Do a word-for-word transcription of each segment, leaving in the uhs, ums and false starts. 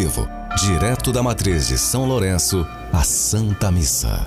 vivo, direto da matriz de São Lourenço, a Santa Missa.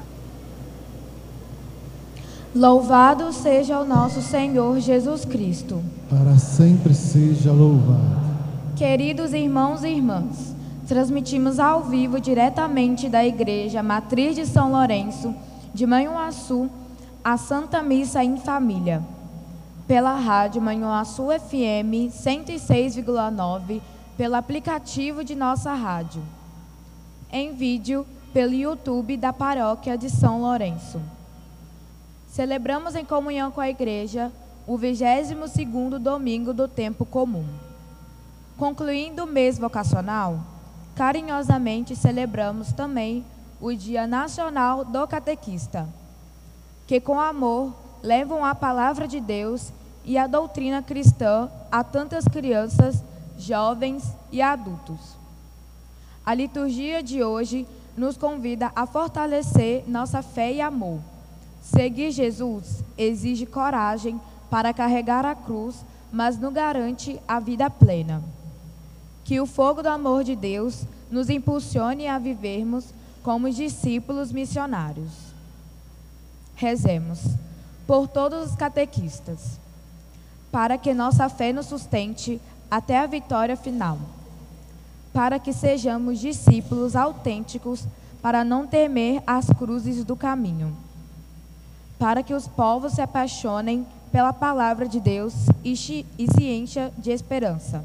Louvado seja o nosso Senhor Jesus Cristo. Para sempre seja louvado. Queridos irmãos e irmãs, transmitimos ao vivo diretamente da Igreja Matriz de São Lourenço, de Manhuaçu, a Santa Missa em Família, pela rádio Manhuaçu F M cento e seis vírgula nove, pelo aplicativo de nossa rádio, em vídeo pelo YouTube da Paróquia de São Lourenço. Celebramos em comunhão com a Igreja o vigésimo segundo domingo do tempo comum. Concluindo o mês vocacional, carinhosamente celebramos também o Dia Nacional do Catequista, que com amor levam a palavra de Deus e a doutrina cristã a tantas crianças, jovens e adultos. A liturgia de hoje nos convida a fortalecer nossa fé e amor. Seguir Jesus exige coragem para carregar a cruz, mas nos garante a vida plena. Que o fogo do amor de Deus nos impulsione a vivermos como discípulos missionários. Rezemos por todos os catequistas, para que nossa fé nos sustente até a vitória final, para que sejamos discípulos autênticos, para não temer as cruzes do caminho, para que os povos se apaixonem pela palavra de Deus e se encha de esperança.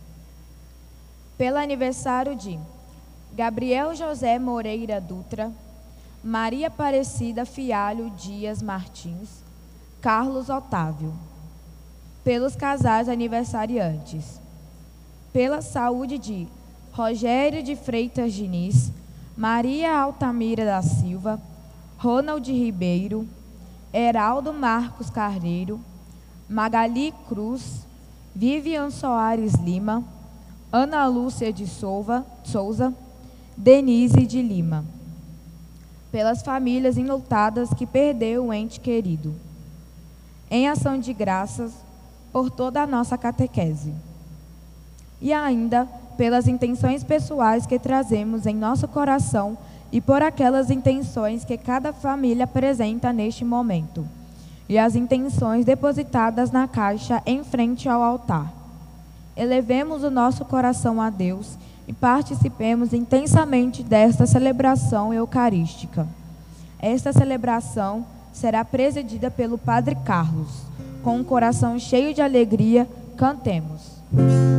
Pelo aniversário de Gabriel José Moreira Dutra, Maria Aparecida Fialho Dias Martins, Carlos Otávio. Pelos casais aniversariantes. Pela saúde de Rogério de Freitas Diniz, Maria Altamira da Silva, Ronald Ribeiro, Heraldo Marcos Carneiro, Magali Cruz, Vivian Soares Lima, Ana Lúcia de Souza, Souza, Denise de Lima. Pelas famílias enlutadas que perdeu o ente querido. Em ação de graças por toda a nossa catequese. E ainda pelas intenções pessoais que trazemos em nosso coração e por aquelas intenções que cada família apresenta neste momento, e as intenções depositadas na caixa em frente ao altar. Elevemos o nosso coração a Deus e participemos intensamente desta celebração eucarística. Esta celebração será presidida pelo Padre Carlos. Com um coração cheio de alegria, cantemos.